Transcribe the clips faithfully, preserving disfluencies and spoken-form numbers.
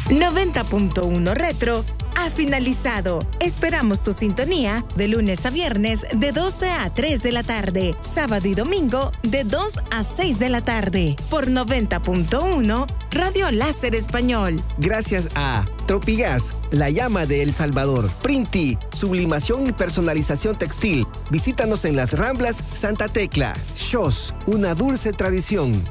noventa punto uno Retro ha finalizado. Esperamos tu sintonía de lunes a viernes de doce a tres de la tarde, sábado y domingo de dos a seis de la tarde, por noventa punto uno Radio Láser Español. Gracias a Tropigas, la llama de El Salvador, Printi, sublimación y personalización textil. Visítanos en las Ramblas Santa Tecla. Shos, una dulce tradición.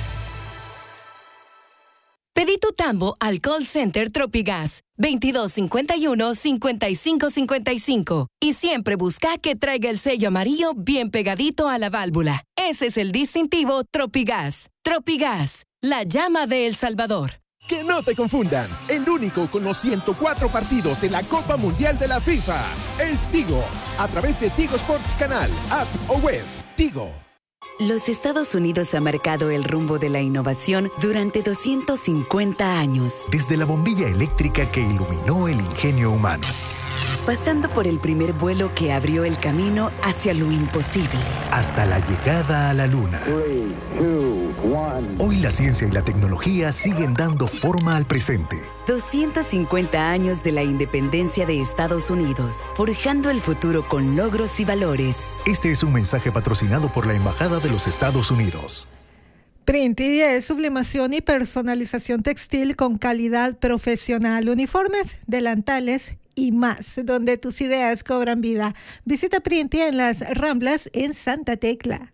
Pedí tu tambo al call center Tropigas veintidós cincuenta y uno, cincuenta y cinco cincuenta y cinco y siempre busca que traiga el sello amarillo bien pegadito a la válvula. Ese es el distintivo Tropigas. Tropigas, la llama de El Salvador. Que no te confundan, el único con los ciento cuatro partidos de la Copa Mundial de la FIFA es Tigo, a través de Tigo Sports Canal, app o web. Tigo. Los Estados Unidos ha marcado el rumbo de la innovación durante doscientos cincuenta años. Desde la bombilla eléctrica que iluminó el ingenio humano, pasando por el primer vuelo que abrió el camino hacia lo imposible, hasta la llegada a la luna. Three, two, one. Hoy la ciencia y la tecnología siguen dando forma al presente. doscientos cincuenta años de la independencia de Estados Unidos, forjando el futuro con logros y valores. Este es un mensaje patrocinado por la Embajada de los Estados Unidos. Printi es sublimación y personalización textil con calidad profesional, uniformes, delantales y más, donde tus ideas cobran vida. Visita Printi en las Ramblas en Santa Tecla.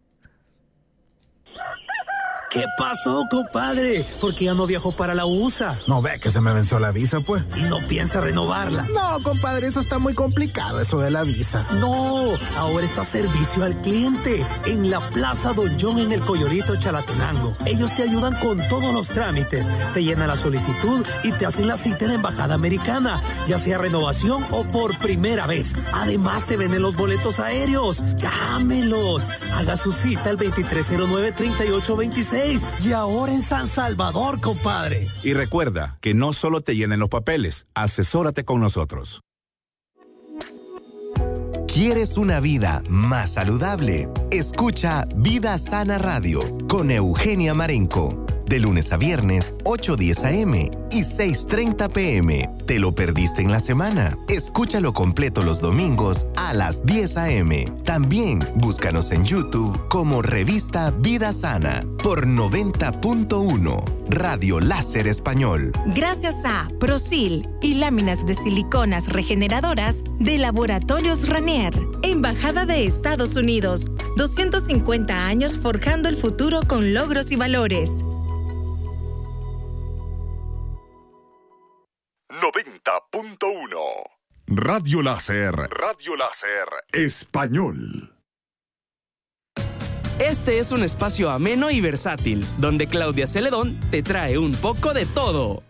¿Qué pasó, compadre? ¿Por qué ya no viajó para la U S A? No ve que se me venció la visa, pues. ¿Y no piensa renovarla? No, compadre, eso está muy complicado, eso de la visa. No, ahora está servicio al cliente en la Plaza Don John en el Coyorito Chalatenango. Ellos te ayudan con todos los trámites, te llenan la solicitud y te hacen la cita en la Embajada Americana, ya sea renovación o por primera vez. Además, te venden los boletos aéreos. Llámelos. Haga su cita al veintitrés cero nueve, treinta y ocho veintiséis. Y ahora en San Salvador, compadre. Y recuerda que no solo te llenen los papeles, asesórate con nosotros. ¿Quieres una vida más saludable? Escucha Vida Sana Radio con Eugenia Marenco. De lunes a viernes, ocho diez a eme y seis treinta pe eme. ¿Te lo perdiste en la semana? Escúchalo completo los domingos a las diez a eme. También búscanos en YouTube como Revista Vida Sana por noventa punto uno Radio Láser Español. Gracias a Prosil y láminas de siliconas regeneradoras de Laboratorios Ranier. Embajada de Estados Unidos. doscientos cincuenta años forjando el futuro con logros y valores. noventa punto uno Radio Láser, Radio Láser Español. Este es un espacio ameno y versátil, donde Claudia Celedón te trae un poco de todo.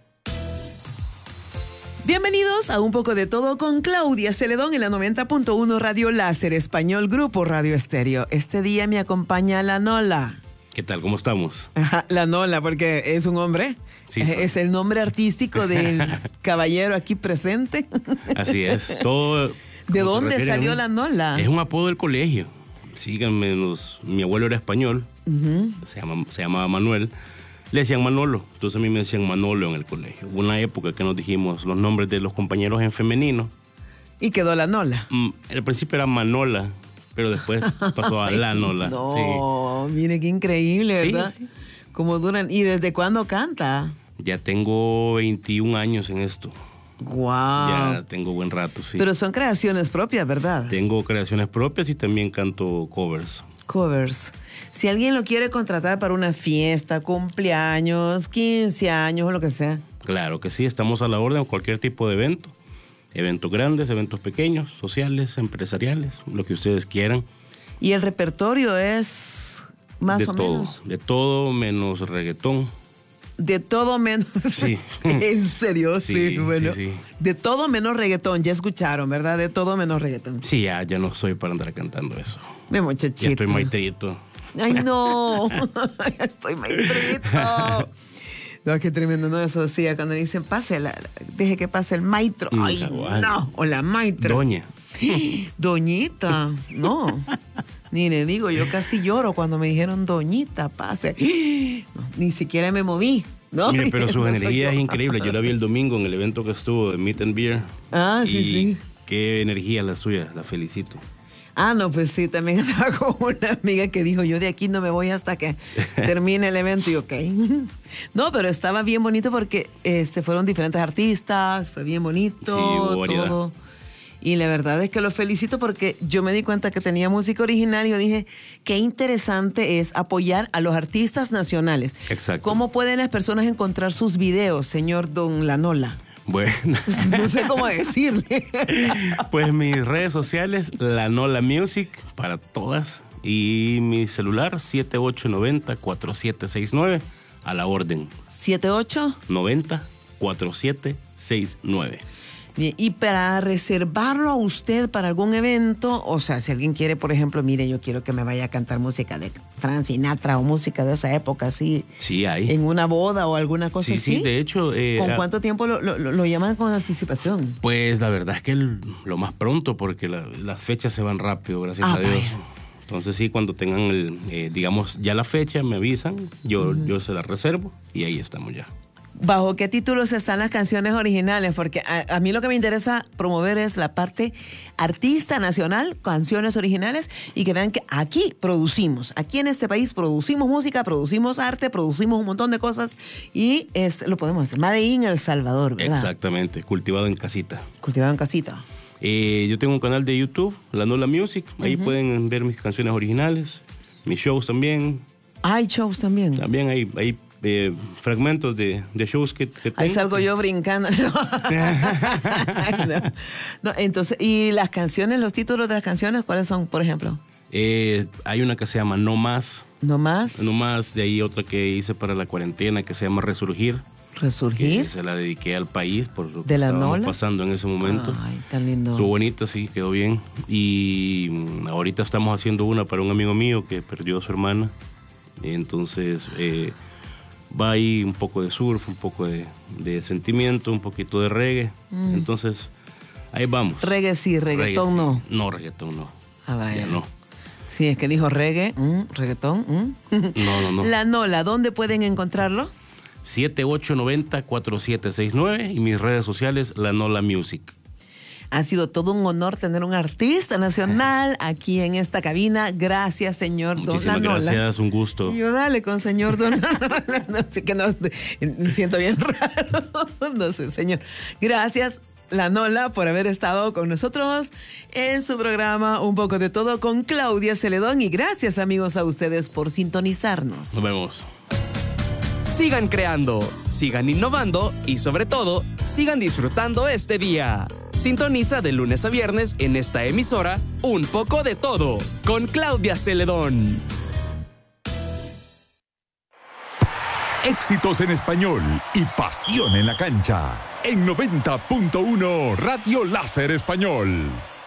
Bienvenidos a Un Poco de Todo con Claudia Celedón en la noventa punto uno Radio Láser Español, Grupo Radio Estéreo. Este día me acompaña la Nola. ¿Qué tal? ¿Cómo estamos? Ajá, la Nola, porque es un hombre. Sí, es el nombre artístico del caballero aquí presente. Así es. Todo. ¿De dónde salió la Nola? Es un apodo del colegio. Síganme, los, mi abuelo era español, uh-huh. se, llama, se llamaba Manuel. Le decían Manolo, entonces a mí me decían Manolo en el colegio. Hubo una época que nos dijimos los nombres de los compañeros en femenino. ¿Y quedó la Nola? Mm, al principio era Manola, pero después pasó a la Nola. No, sí. Mire qué increíble, ¿verdad? Sí, sí. ¿Cómo duran? ¿Y desde cuándo canta? Ya tengo veintiún años en esto. Wow. Ya tengo buen rato, sí. Pero son creaciones propias, ¿verdad? Tengo creaciones propias y también canto covers. Covers. Si alguien lo quiere contratar para una fiesta, cumpleaños, quince años o lo que sea. Claro que sí, estamos a la orden, cualquier tipo de evento. Eventos grandes, eventos pequeños, sociales, empresariales, lo que ustedes quieran. ¿Y el repertorio es más de o todo, menos? De todo menos reggaetón. De todo menos. Sí. ¿En serio? Sí, sí bueno. Sí, sí. De todo menos reggaetón, ya escucharon, ¿verdad? De todo menos reggaetón. Sí, ya, ya no soy para andar cantando eso. Mi muchachito. Ya estoy maitrito. Ay, no. Ya estoy maitrito. No, qué tremendo, ¿no? Eso decía cuando dicen, pase, la, deje que pase el maitro. Ay, mm, no. O la maitra. Doña. Doñita. No. Ni le digo, yo casi lloro cuando me dijeron, doñita, pase. No, ni siquiera me moví. ¿no? Mire, pero su No soy energía yo. es increíble. Yo la vi el domingo en el evento que estuvo de Meet and Beer. Ah, sí, y sí. Qué energía la suya, la felicito. Ah, no, pues sí, también andaba con una amiga que dijo, yo de aquí no me voy hasta que termine el evento. Y ok. No, pero estaba bien bonito porque este, fueron diferentes artistas, fue bien bonito. Sí, hubo variedad. Todo. Y la verdad es que lo felicito porque yo me di cuenta que tenía música original y yo dije, qué interesante es apoyar a los artistas nacionales. Exacto. ¿Cómo pueden las personas encontrar sus videos, señor Don Lanola? Bueno. No sé cómo decirle. Pues mis redes sociales, Lanola Music, para todas. Y mi celular, siete ocho nueve cero, cuatro siete seis nueve, a la orden. ¿siete ocho? noventa, cuarenta y siete sesenta y nueve. Bien, y para reservarlo a usted para algún evento, o sea, si alguien quiere, por ejemplo, mire, yo quiero que me vaya a cantar música de Frank Sinatra o música de esa época, así. Sí, hay. En una boda o alguna cosa Sí, así. sí, de hecho. Eh, ¿Con ah, cuánto tiempo lo, lo, lo llaman con anticipación? Pues la verdad es que el- lo más pronto, porque la- las fechas se van rápido, gracias Ah, a Dios. vaya. Entonces sí, cuando tengan, el, eh, digamos, ya la fecha, me avisan, yo, yo se la reservo y ahí estamos ya. ¿Bajo qué títulos están las canciones originales? Porque a, a mí lo que me interesa promover es la parte artista nacional, canciones originales, y que vean que aquí producimos, aquí en este país producimos música, producimos arte, producimos un montón de cosas y es, lo podemos hacer. Made in El Salvador, ¿verdad? Exactamente, cultivado en casita. Cultivado en casita. Eh, yo tengo un canal de YouTube, Lanola Music, ahí Ujú. pueden ver mis canciones originales, mis shows también. Hay shows también. También hay, hay eh, fragmentos de, de shows que, que tengo. Ahí salgo yo brincando. No. No, entonces, ¿y las canciones, los títulos de las canciones, cuáles son, por ejemplo? Eh, hay una que se llama No Más. No Más. No Más, de ahí otra que hice para la cuarentena que se llama Resurgir. Resurgir. Que se la dediqué al país por lo que ¿De la estábamos Nola? pasando en ese momento. Ay, tan lindo. Estuvo bonita, sí, quedó bien. Y mm, ahorita estamos haciendo una para un amigo mío que perdió a su hermana. Entonces eh, va ahí un poco de surf, un poco de, de sentimiento, un poquito de reggae. Mm. Entonces ahí vamos. Reggae sí, reggaetón Reggae, no. sí. No, reggaetón no. Ah, vaya. Ya no. Sí, es que dijo reggae, mm, reggaetón. Mm. No, no, no. La Nola, ¿dónde pueden encontrarlo? siete ocho nueve cero, cuatro siete seis nueve y mis redes sociales, Lanola Music. Ha sido todo un honor tener un artista nacional aquí en esta cabina. Gracias, señor Don Muchísimas Lanola. gracias, un gusto. Y yo dale con señor Don Lanola. No sé que no, me siento bien raro. No sé, señor. Gracias, Lanola, por haber estado con nosotros en su programa Un poco de todo con Claudia Celedón. Y gracias, amigos, a ustedes por sintonizarnos. Nos vemos. Sigan creando, sigan innovando y sobre todo, sigan disfrutando este día. Sintoniza de lunes a viernes en esta emisora Un poco de todo con Claudia Celedón. Éxitos en español y pasión en la cancha. En noventa punto uno Radio Láser Español.